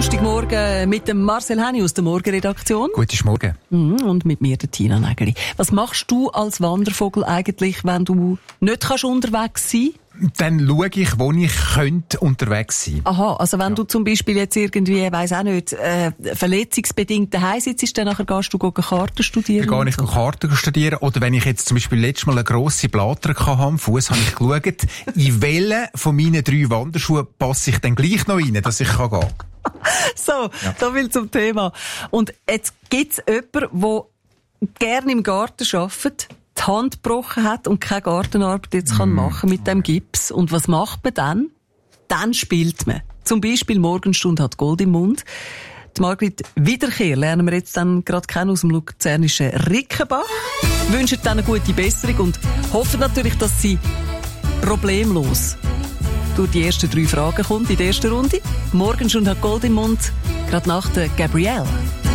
Donnerstagmorgen mit dem Marcel Henny aus der Morgenredaktion. Guten Morgen. Und mit mir, der Tina Nägeli. Was machst du als Wandervogel eigentlich, wenn du nicht unterwegs sein kannst? Dann schaue ich, wo ich könnte unterwegs sein. Aha, also wenn du zum Beispiel jetzt irgendwie, weiss auch nicht, verletzungsbedingt daheim sitzt, dann nachher gehst du Karten studieren? Dann gehe ich Karten studieren. Oder wenn ich jetzt zum Beispiel letztes Mal eine grosse Blatter hatte am Fuß, habe ich geschaut, in welchen von meinen 3 Wanderschuhen passe ich dann gleich noch rein, dass ich gehen kann. So, da will zum Thema. Und jetzt gibt's jemanden, der gerne im Garten arbeitet, die Hand gebrochen hat und keine Gartenarbeit jetzt kann machen mit dem Gips. Und was macht man dann? Dann spielt man. Zum Beispiel Morgenstunde hat Gold im Mund. Die Margrit Wiederkehr lernen wir jetzt dann gerade kennen aus dem luzernischen Rickenbach. Wünschen dann eine gute Besserung und hoffen natürlich, dass sie problemlos durch die ersten 3 Fragen kommt in der ersten Runde. Morgenstunde hat Gold im Mund, gerade nach der Gabrielle.